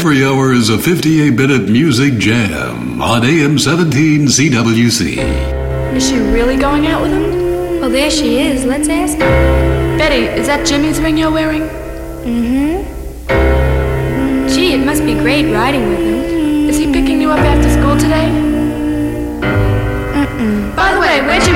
Every hour is a 58-minute music jam on AM 17 CWC. Is she really going out with him? Well, there she is. Let's ask her. Betty, is that Jimmy's ring you're wearing? Mm-hmm. Gee, it must be great riding with him. Is he picking you up after school today? Mm-mm. By the way, where'd you